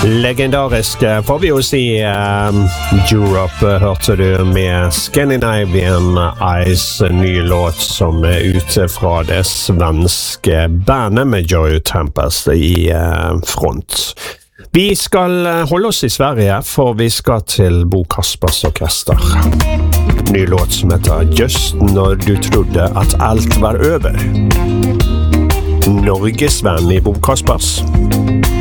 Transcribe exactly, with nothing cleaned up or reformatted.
Legendarisk får vi jo si um, Europe hørte du med Scandinavian Eyes, en ny låt som er ute fra det svenske bandet med Joy Tempest i uh, front. Vi skal holde oss i Sverige, for vi skal til Bo Kaspers Orkester. Ny låt som heter Just når du trodde at alt var over. Norgesvenn i Bo Kaspers.